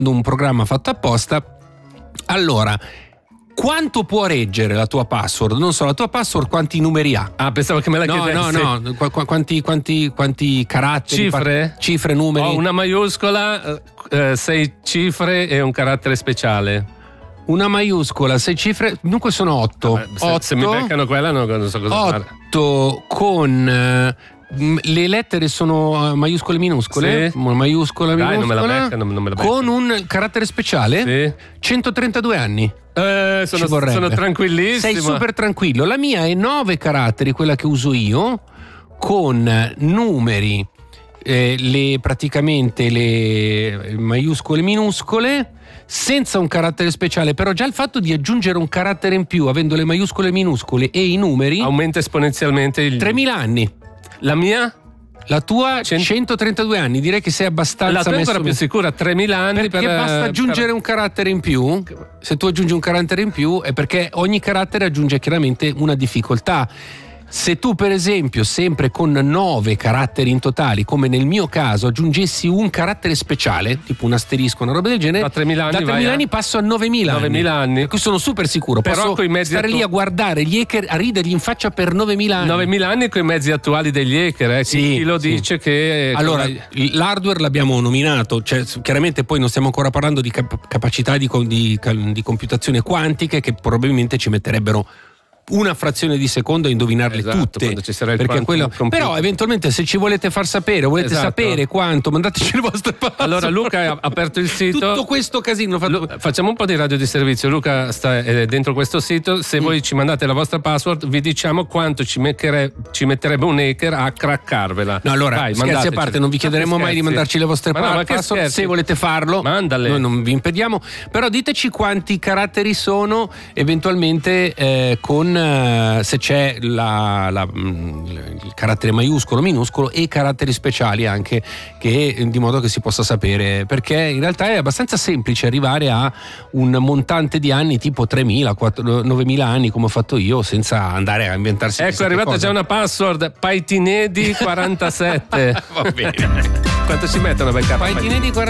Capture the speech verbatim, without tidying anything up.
un programma fatto apposta. Allora, quanto può reggere la tua password? Non so, la tua password quanti numeri ha? Ah, pensavo che me la no, chiedessi. No, no, Qu- qu- quanti, quanti, quanti caratteri? Cifre? Cifre, numeri? Ho una maiuscola, eh, sei cifre e un carattere speciale. Una maiuscola, sei cifre, dunque sono otto. Vabbè, se, se mi beccano quella non, non so cosa fare. otto con... Eh, le lettere sono maiuscole e minuscole? Sì. Maiuscola, Dai, minuscola. non me la becca, non, non me la becca. Con un carattere speciale? Sì. centotrentadue anni. Eh, sono, sono tranquillissimo. Sei super tranquillo. La mia è nove caratteri, quella che uso io, con numeri, eh, le, praticamente le maiuscole e minuscole, senza un carattere speciale. Però già il fatto di aggiungere un carattere in più, avendo le maiuscole e minuscole e i numeri, aumenta esponenzialmente il... tremila anni. La mia? La tua Cent... centotrentadue anni, direi che sei abbastanza la tua messo è ancora più sicura, tremila anni. perché per, basta aggiungere per... un carattere in più. Se tu aggiungi un carattere in più è perché ogni carattere aggiunge chiaramente una difficoltà. Se tu per esempio sempre con nove caratteri in totali, come nel mio caso, aggiungessi un carattere speciale, tipo un asterisco, una roba del genere, da tremila anni, da tremila anni passo a novemila anni. novemila anni. Per cui sono super sicuro. Però posso coi mezzi stare attu- lì a guardare gli hacker, a ridergli in faccia per novemila anni. novemila anni con i mezzi attuali degli hacker, eh? Sì, chi lo sì. dice che... Allora, l'hardware l'abbiamo nominato, cioè, chiaramente poi non stiamo ancora parlando di cap- capacità di, di, di computazione quantiche che probabilmente ci metterebbero una frazione di secondo a indovinarle esatto, tutte, ci sarà il perché quello... computer. Però eventualmente se ci volete far sapere, volete esatto. sapere quanto, mandateci le vostre password. Allora Luca ha aperto il sito, tutto questo casino fatto... Lu- facciamo un po' di radio di servizio. Luca sta eh, dentro questo sito, se mm. voi ci mandate la vostra password vi diciamo quanto ci, mecchere- ci metterebbe un hacker a craccarvela. No, allora, Vai, scherzi a parte, non vi chiederemo mai di mandarci le vostre ma no, ma password. Se volete farlo, mandale. Noi non vi impediamo, però diteci quanti caratteri sono eventualmente eh, con eh, se c'è la, la, il carattere maiuscolo, minuscolo e caratteri speciali anche, che, di modo che si possa sapere, perché in realtà è abbastanza semplice arrivare a un montante di anni tipo tremila, novemila anni come ho fatto io, senza andare a inventarsi. Ecco, è arrivata cosa. già una password, Paitinedi quarantasette. Va bene. Quanto ci mettono a beccare? Paitinedi quarantasette